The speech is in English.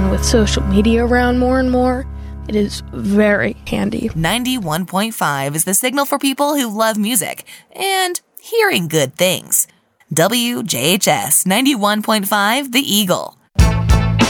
and with social media around more and more, it is very handy. 91.5 is the signal for people who love music and hearing good things. WJHS 91.5 The Eagle.